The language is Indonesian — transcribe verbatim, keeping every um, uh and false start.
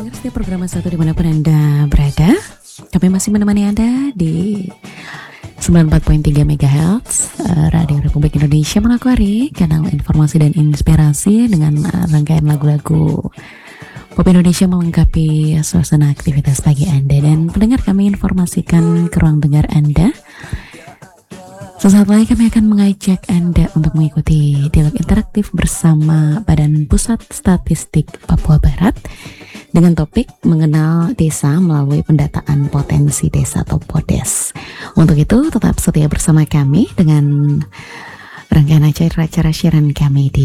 Pendengar setiap program satu dimanapun Anda berada, kami masih menemani Anda di sembilan puluh empat koma tiga megahertz uh, Radio Republik Indonesia Manokwari, kanal informasi dan inspirasi dengan uh, rangkaian lagu-lagu pop Indonesia melengkapi suasana aktivitas pagi Anda. Dan pendengar, kami informasikan ke ruang dengar Anda. Sesaat lagi kami akan mengajak Anda untuk mengikuti dialog interaktif bersama Badan Pusat Statistik Papua Barat dengan topik mengenal desa melalui pendataan potensi desa atau PODES. Untuk itu tetap setia bersama kami dengan rangkaian acara-acara siaran kami di